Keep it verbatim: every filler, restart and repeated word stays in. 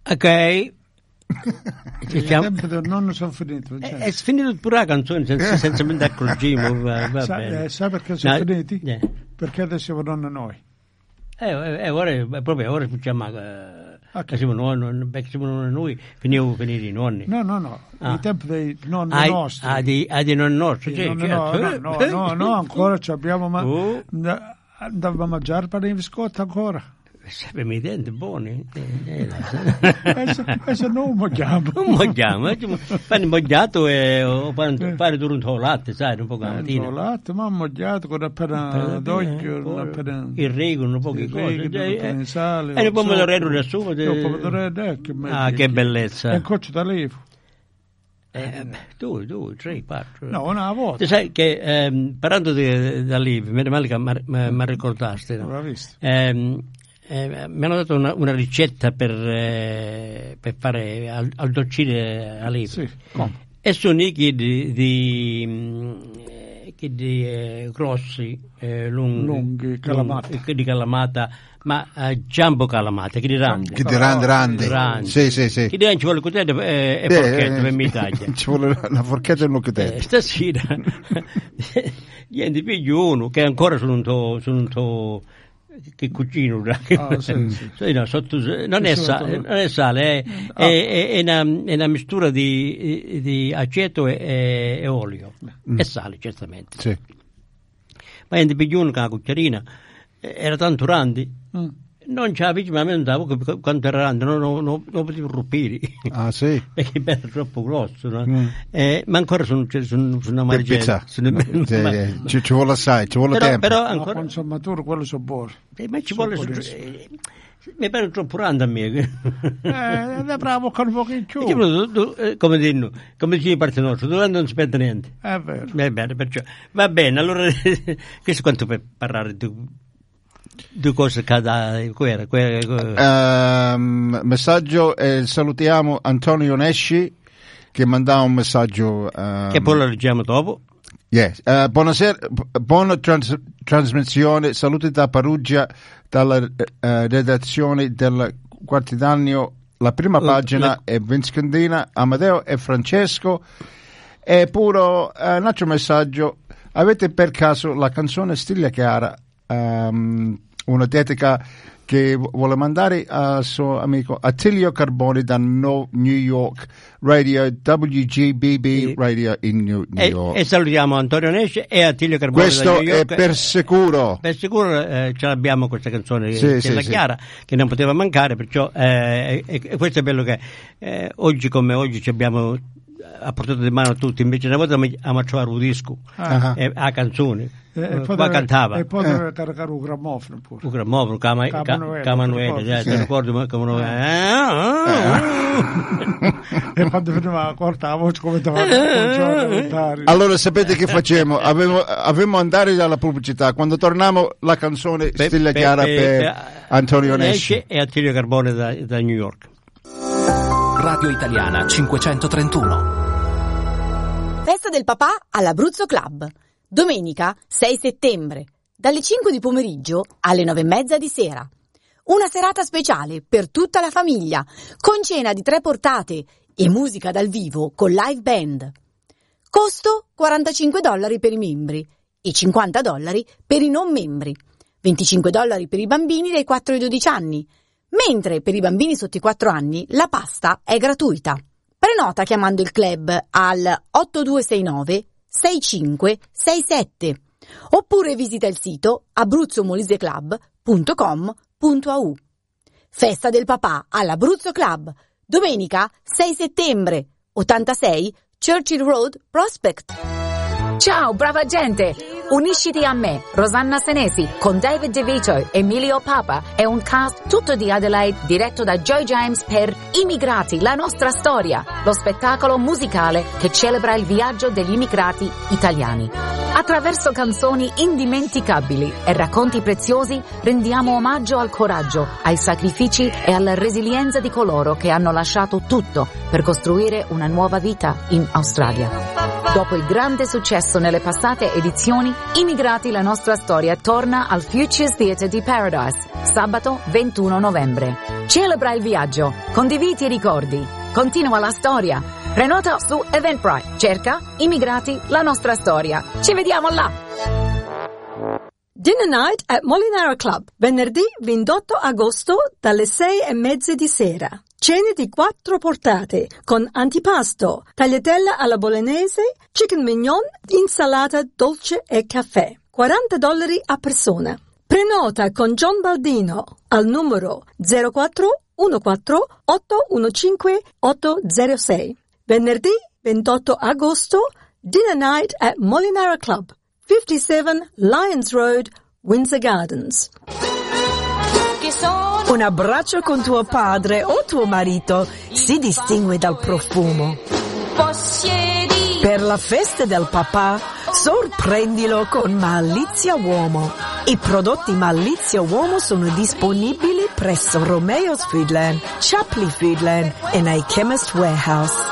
Ok. Il tempo del nonno sono finito. È, è finito pure la canzone senza, senza me ne accorgiamo. Va, va sa, bene. Eh, sai perché sono no, finiti? Yeah. Perché adesso vanno noi. Eh, eh, ora, proprio ora facciamo eh, okay. siamo noi, non, siamo noi, finiamo finire i nonni. No, no, no, ah. il tempo dei nonni ah, nostri. Ah, di, ah, di nonni nostri, sì, no, certo. no, no, no, no, no, ancora ci abbiamo, ma oh. andavamo a mangiare per i biscotti ancora. Sappiamo i denti buoni. Adesso non mangiamo. Non mangiamo, fanno mangiato e fare durante il latte, sai, un po' la mattina. Il latte, ma mangiato con appena d'occhio, appena il rego, un po' di cose. Il sale. E il pomodorello da su. Il pomodorello, ah, che bellezza. E il coccio d'allevo. Eh, due, due, tre, quattro. No, una volta. Tu sai che ehm, parlando di d'allevi, meno male che mi ricordaste. No? L'ho visto. Ehm, Eh, mi hanno dato una, una ricetta per, eh, per fare al, al dolcine all'I V. Sì, e sono i chidi di, di eh, grossi, eh, lunghi, lunghi calamata. Lunghi, di calamata, ma eh, giambo calamata, che di rande. Che di rande, rande. rande. Sì, sì, sì. Che di rande ci vuole cucchiaio e, e forchetta per mi taglia. Ci vuole una forchetta e un cucchiaio. Eh, stasera, niente, piglio uno che ancora sono un to, sono un to che cucino ah, sì, sì. Sì, no, sotto, non, è sale, non è sale è, ah. è, è, una, è una mistura di, di aceto e, e olio mm. e sale certamente sì. Ma in pigliò una cucchiarina era tanto grande mm. non ce l'avevo, ma a me non davo quanto era grande, non, non, non, non potevo ruppire. Ah, sì? Perché era troppo grosso, no? Mm. Eh, ma ancora sono, sono, sono margine. Sono, sì, ma, ci, ci vuole assai, ci vuole però, tempo. Però ancora, no, quando sono maturo, quello sono buono. Eh, ma ci vuole. Eh, mi pare troppo grande a me. Eh, ne bravo con un pochino più. Tu, tu, eh, come dicono, come dice in parte nostra, tu non si perde niente. È vero. Va bene, perciò. Va bene, allora, questo quanto per parlare tu. Due cose cada quella, quella, quella. Uh, messaggio eh, salutiamo Antonio Nesci che manda un messaggio um, che poi lo leggiamo dopo. Yes. Uh, buonasera, buona trans- trasmissione, saluti da Perugia dalla uh, redazione del quotidiano La Prima Pagina la... e Vincendina, Amadeo e Francesco. E pure uh, un altro messaggio, avete per caso la canzone Stilla Chiara? Um, una dedica che vuole mandare al suo amico Attilio Carboni da no, New York Radio, W G B B Radio in New, New York. E, e salutiamo Antonio Nesce e Attilio Carboni questo da New York. È per sicuro. Per sicuro eh, ce l'abbiamo questa canzone sì, Stella sì, Chiara sì. Che non poteva mancare, perciò eh, e, e questo è bello che eh, oggi come oggi ci abbiamo a portata di mano a tutti, invece una volta a trovare un disco ah. e, a canzone e poi qua cantava e poi deve eh. caricare un grammofono pure un grammofono Camanuele ti ricordi e quando veniva a corta la voce come doveva allora sapete che facciamo avevo, avevo andare dalla pubblicità, quando torniamo la canzone pe, Stella pe, Chiara pe, per pe, Antonio Nesci e Attilio Carbone da, da New York. Radio Italiana cinquecentotrentuno. Festa del papà all'Abruzzo Club. Domenica sei settembre, dalle cinque di pomeriggio alle nove e mezza di sera. Una serata speciale per tutta la famiglia, con cena di tre portate e musica dal vivo con live band. Costo quarantacinque dollari per i membri e cinquanta dollari per i non membri. venticinque dollari per i bambini dai quattro ai dodici anni, mentre per i bambini sotto i quattro anni la pasta è gratuita. Prenota chiamando il club al otto due sei nove sei cinque sei sette oppure visita il sito abruzzo molise club punto com punto a u. Festa del papà all'Abruzzo Club, domenica sei settembre, ottantasei Churchill Road, Prospect. Ciao brava gente, unisciti a me, Rosanna Senesi, con David DeVito, Emilio Papa e un cast tutto di Adelaide diretto da Joy James per Immigrati, la nostra storia, lo spettacolo musicale che celebra il viaggio degli immigrati italiani. A Attraverso canzoni indimenticabili e racconti preziosi rendiamo omaggio al coraggio, ai sacrifici e alla resilienza di coloro che hanno lasciato tutto per costruire una nuova vita in Australia. Dopo il grande successo nelle passate edizioni, Immigrati la nostra storia torna al Futures Theatre di Paradise, sabato ventuno novembre. Celebra il viaggio, condividi i ricordi, continua la storia. Prenota su Eventbrite, cerca Immigrati la nostra storia. Ci vediamo là! Dinner Night at Molinara Club, venerdì ventotto agosto dalle sei e mezza di sera. Cene di quattro portate con antipasto, tagliatella alla bolognese, chicken mignon, insalata dolce e caffè. quaranta dollari a persona. Prenota con John Baldino al numero zero quattro uno quattro otto uno cinque otto zero sei. Venerdì ventotto agosto, Dinner Night at Molinara Club, cinquantasette Lions Road, Windsor Gardens. Un abbraccio con tuo padre o tuo marito si distingue dal profumo. Per la festa del papà, sorprendilo con Malizia Uomo. I prodotti Malizia Uomo sono disponibili presso Romeo's Foodland, Chapley Foodland e nei Chemist Warehouse.